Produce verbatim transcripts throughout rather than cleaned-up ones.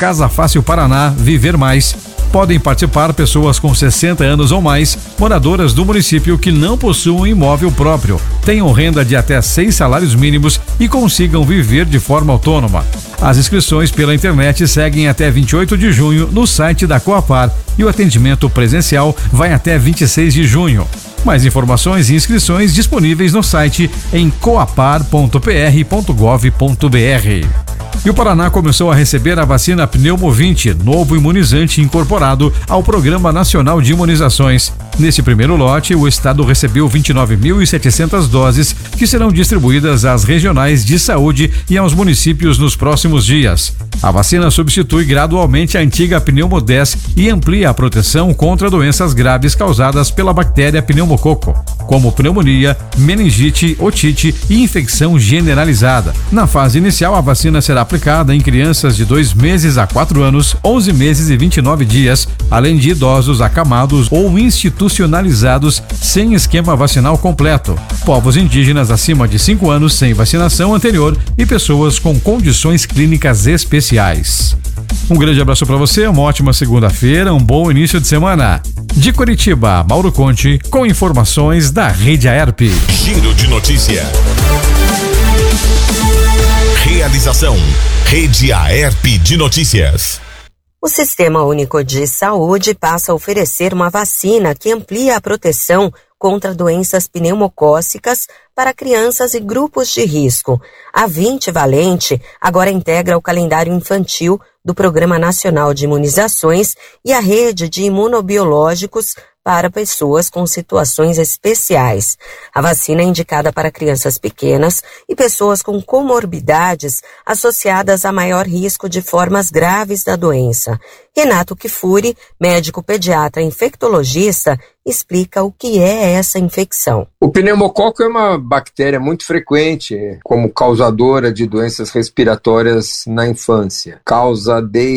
Casa Fácil Paraná Viver Mais. Podem participar pessoas com sessenta anos ou mais, moradoras do município que não possuam imóvel próprio, tenham renda de até seis salários mínimos e consigam viver de forma autônoma. As inscrições pela internet seguem até vinte e oito de junho no site da Coapar e o atendimento presencial vai até vinte e seis de junho. Mais informações e inscrições disponíveis no site em coapar ponto p r ponto gov ponto b r. E o Paraná começou a receber a vacina Pneumovinte, novo imunizante incorporado ao Programa Nacional de Imunizações. Nesse primeiro lote, o estado recebeu vinte e nove mil e setecentas doses, que serão distribuídas às regionais de saúde e aos municípios nos próximos dias. A vacina substitui gradualmente a antiga Pneumo dez e amplia a proteção contra doenças graves causadas pela bactéria pneumococo, como pneumonia, meningite, otite e infecção generalizada. Na fase inicial, a vacina será aplicada em crianças de dois meses a quatro anos, onze meses e vinte e nove dias, além de idosos acamados ou institucionalizados sem esquema vacinal completo, povos indígenas acima de cinco anos sem vacinação anterior e pessoas com condições clínicas especiais. Um grande abraço para você, uma ótima segunda-feira, um bom início de semana. De Curitiba, Mauro Conte, com informações da Rede Aerp. Giro de notícia. Realização Rede Aerp de Notícias. O Sistema Único de Saúde passa a oferecer uma vacina que amplia a proteção contra doenças pneumocócicas para crianças e grupos de risco. A vinte Valente agora integra o calendário infantil do Programa Nacional de Imunizações e a rede de imunobiológicos para pessoas com situações especiais. A vacina é indicada para crianças pequenas e pessoas com comorbidades associadas a maior risco de formas graves da doença. Renato Kifuri, médico pediatra infectologista, explica o que é essa infecção. O pneumococo é uma bactéria muito frequente como causadora de doenças respiratórias na infância. Causa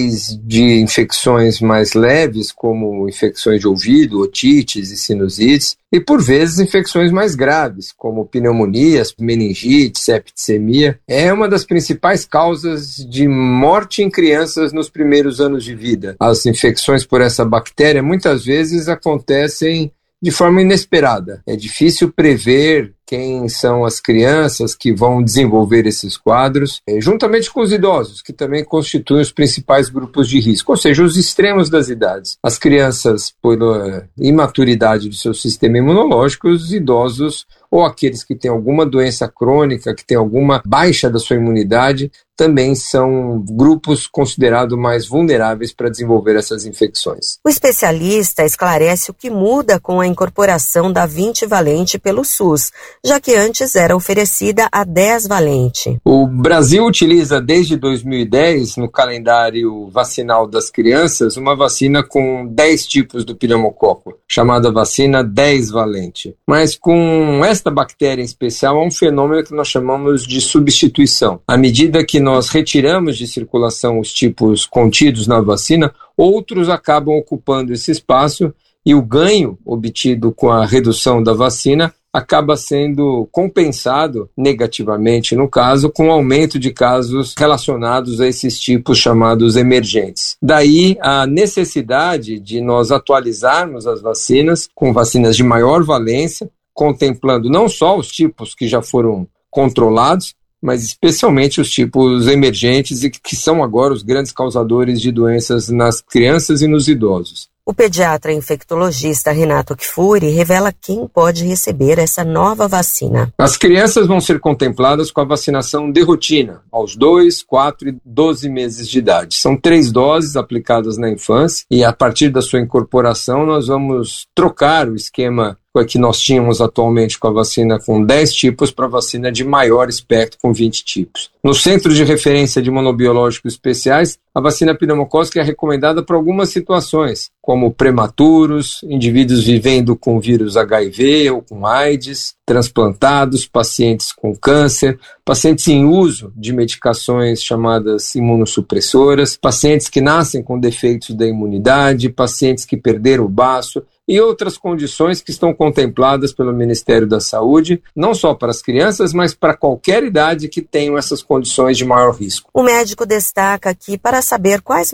desde infecções mais leves, como infecções de ouvido, otites e sinusites, e por vezes infecções mais graves, como pneumonias, meningite, septicemia. É uma das principais causas de morte em crianças nos primeiros anos de vida. As infecções por essa bactéria muitas vezes acontecem de forma inesperada. É difícil prever quem são as crianças que vão desenvolver esses quadros, juntamente com os idosos, que também constituem os principais grupos de risco, ou seja, os extremos das idades. As crianças, pela imaturidade do seu sistema imunológico, os idosos ou aqueles que têm alguma doença crônica, que têm alguma baixa da sua imunidade, também são grupos considerados mais vulneráveis para desenvolver essas infecções. O especialista esclarece o que muda com a incorporação da vinte Valente pelo SUS, já que antes era oferecida a dez Valente. O Brasil utiliza desde dois mil e dez, no calendário vacinal das crianças, uma vacina com dez tipos do pneumococo, chamada vacina dez Valente. Mas com esta bactéria em especial, há um fenômeno que nós chamamos de substituição. À medida que nós retiramos de circulação os tipos contidos na vacina, outros acabam ocupando esse espaço e o ganho obtido com a redução da vacina acaba sendo compensado negativamente, no caso, com o aumento de casos relacionados a esses tipos chamados emergentes. Daí a necessidade de nós atualizarmos as vacinas com vacinas de maior valência, contemplando não só os tipos que já foram controlados, mas especialmente os tipos emergentes e que são agora os grandes causadores de doenças nas crianças e nos idosos. O pediatra infectologista Renato Kifuri revela quem pode receber essa nova vacina. As crianças vão ser contempladas com a vacinação de rotina, aos dois, quatro e doze meses de idade. São três doses aplicadas na infância e a partir da sua incorporação nós vamos trocar o esquema que nós tínhamos atualmente com a vacina com dez tipos para a vacina de maior espectro com vinte tipos. No Centro de Referência de Imunobiológicos Especiais, a vacina pneumocócica é recomendada para algumas situações, como prematuros, indivíduos vivendo com vírus H I V ou com AIDS, transplantados, pacientes com câncer, pacientes em uso de medicações chamadas imunossupressoras, pacientes que nascem com defeitos da imunidade, pacientes que perderam o baço, e outras condições que estão contempladas pelo Ministério da Saúde, não só para as crianças, mas para qualquer idade que tenham essas condições de maior risco. O médico destaca que, para saber quais